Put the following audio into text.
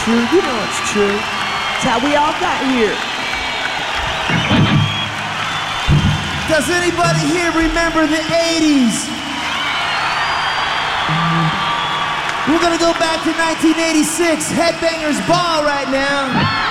true. You know it's true. It's how we all got here. Does anybody here remember the 80s? We're gonna go back to 1986, Headbangers Ball right now.